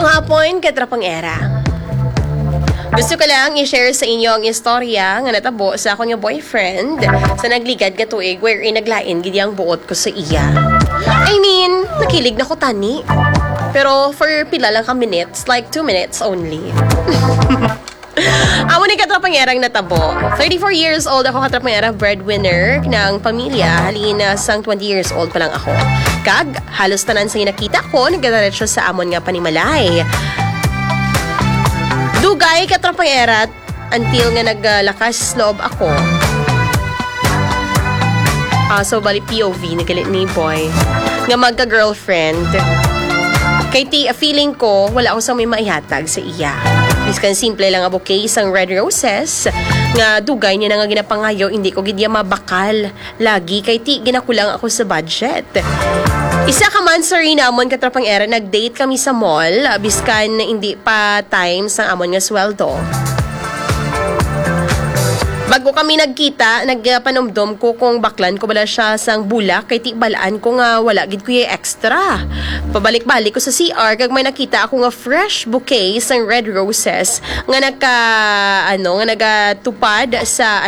Mahapon, katrapang era. Gusto ko lang i-share sa inyo ang istorya nga natabo sa akong boyfriend sa nagligad nga tuig wherein naglain gid ang buot ko sa iya. I mean, nakilig na ko tani. Pero for pila lang ka minutes, like 2 minutes only. Amo ni katrapang erang natabo. 34 years old ako, katrapang era, breadwinner ng pamilya. Halina sang 20 years old pa lang ako. Kag, halos tanan sa nakita ko, nagdadiretso sa amon nga panimalay. Dugay katrapang era until nga naglakas loob ako. So, bali POV, nagalit ni boy. Nga magka-girlfriend. Kay feeling ko, wala ako sa may maihatag sa iya. Biskan simple lang ang bouquet, isang red roses. Nga dugay niya na nga ginapangayo, hindi ko gidya mabakal. Lagi, kay ginakulang ako sa budget. Isa ka man, sorry namon, katrapang era, nag-date kami sa mall. Biskan hindi pa times ang amon nga sweldo. Bago kami nagkita, nagpanumdom ko kung baklan ko bala siya sang bulak, kay balaan ko nga wala gid ko yung extra. Pabalik-balik ko sa CR kag may nakita ako nga fresh bouquet sang red roses nga nagatupad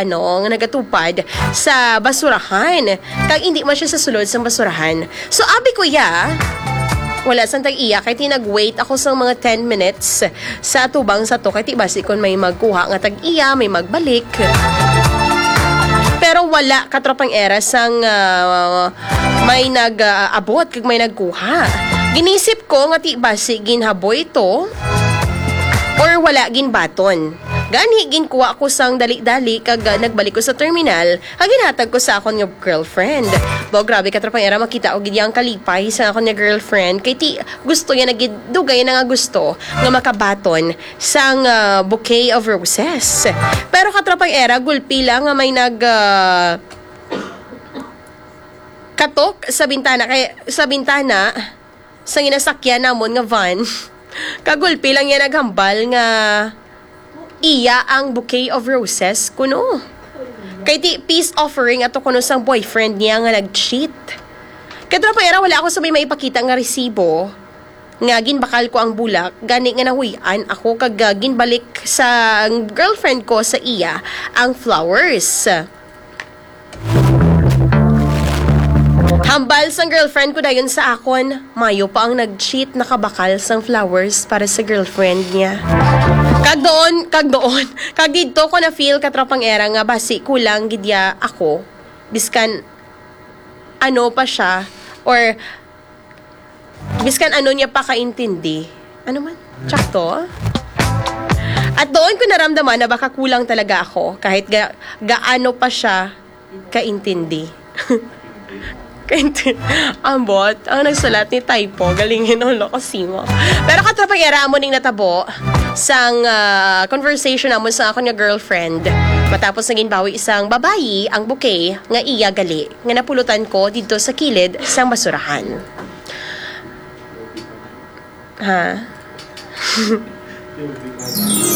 sa basurahan. Kag hindi man siya sa sulod sang basurahan. So abi ko wala sang tag-iya kay nag-wait ako sa mga 10 minutes sa tubang sa to kay basi kon may magkuha nga tag-iya, may magbalik. Pero wala katropang era sang may nag-abot kag may nagkuha. Ginisip ko nga basi ginhaboy to or wala ginbaton. Gani ginkuha ko sang dali-dali kag nagbalik ko sa terminal, kag ginhatag ko sa akon nga girlfriend. Bo grabe katrapang era makita og gid yang kalipay sa akon nga girlfriend kay gusto niya nagidugay na nga gusto nga makabaton sang bouquet of roses. Pero katrapang era gulpi lang nga may katok sa bintana sa ginasakyan namon nga van. Kagulpi lang yan naghambal nga iya ang bouquet of roses kuno. Kay peace offering ato kuno sang boyfriend niya nga nag-cheat. Katrapang era wala ako sa may maipakita nga resibo nga ginbakal ko ang bulak, gani nga nahuyan ako kag ginbalik sa girlfriend ko sa iya ang flowers. Hambal sang girlfriend ko dayon sa akon, mayo pa ang nag-cheat, nakabakal sang flowers para sa girlfriend niya. Kag dito ko na feel katrapang era nga basi kulang gidya ako. Biskan ano pa siya or biskan ano niya pa kaintindi. Ano man? Tsakto? At doon ko naramdaman na baka kulang talaga ako kahit gaano pa siya kaintindi. Ambot, ang nagsulat ni typo, galingin ang lokosimo. Pero katrapang era mo ning natabo sang conversation namon sa akong nga girlfriend. Matapos naging bawi isang babayi ang bouquet nga iya gali nga napulutan ko dito sa kilid sang basurahan. Ha?